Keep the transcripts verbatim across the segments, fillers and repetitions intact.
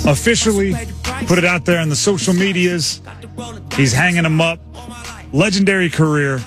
officially put it out there on the social medias. He's hanging them up. Legendary career.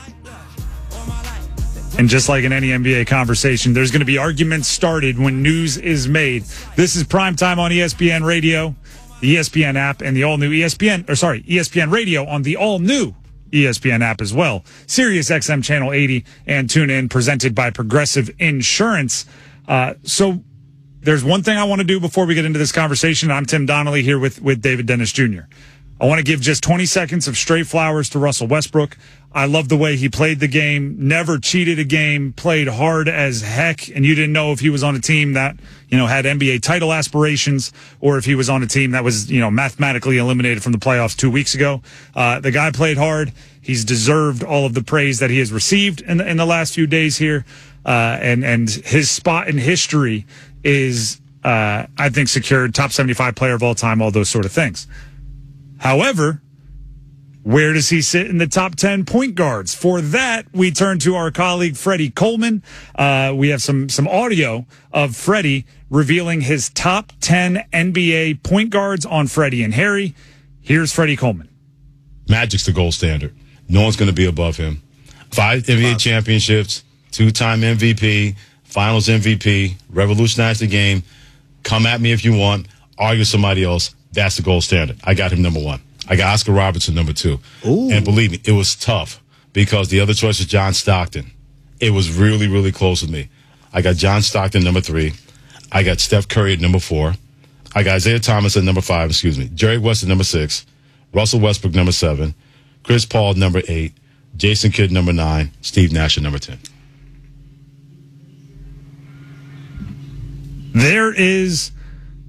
And just like in any N B A conversation, there's going to be arguments started when news is made. This is Primetime on E S P N Radio, the E S P N app, and the all-new E S P N, or sorry, E S P N Radio on the all-new E S P N app as well. Sirius X M Channel eighty and tune in, presented by Progressive Insurance. Uh, so there's one thing I want to do before we get into this conversation. I'm Tim Donnelly here with, with David Dennis Junior I want to give just twenty seconds of straight flowers to Russell Westbrook. I love the way he played the game, never cheated a game, played hard as heck, and you didn't know if he was on a team that, you know, had N B A title aspirations or if he was on a team that was, you know, mathematically eliminated from the playoffs two weeks ago. Uh, the guy played hard. He's deserved all of the praise that he has received in the, in the last few days here. Uh, and, and his spot in history is, uh, I think, secured, top seventy-five player of all time, all those sort of things. However, where does he sit in the top ten point guards? For that, we turn to our colleague, Freddie Coleman. Uh, we have some, some audio of Freddie revealing his top ten N B A point guards on Freddie and Harry. Here's Freddie Coleman. Magic's the gold standard. No one's going to be above him. Five N B A championships, two-time M V P, finals M V P, revolutionized the game. Come at me if you want. Argue with somebody else. That's the gold standard. I got him number one. I got Oscar Robertson number two. Ooh. And believe me, it was tough because the other choice was John Stockton. It was really, really close with me. I got John Stockton number three. I got Steph Curry at number four. I got Isaiah Thomas at number five, excuse me. Jerry West at number six. Russell Westbrook number seven. Chris Paul number eight. Jason Kidd number nine. Steve Nash at number ten. There is